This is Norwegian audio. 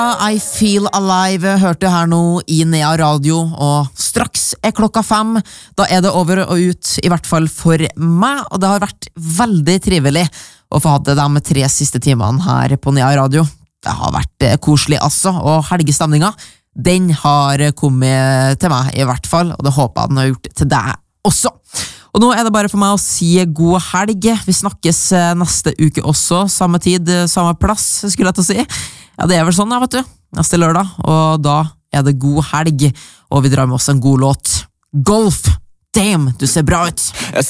I Feel Alive hørte her nå I Nea Radio, og straks klokka 5, da det over og ut, I hvert fall for meg, og det har vært veldig trivelig å få hatt de 3 siste timene her på Nea Radio. Det har vært koselig altså, og helgestemninga, den har kommet til meg I hvert fall, og det håper jeg den har gjort til deg også. Og nå det bare for meg å si god helg. Vi snakkes neste uke også, samme tid, samme plass, skulle jeg til å si. Ja, det vel sånn, vet du. Neste lørdag, og da det god helg, og vi drar med oss en god låt. Golf! Damn, du ser bra ut!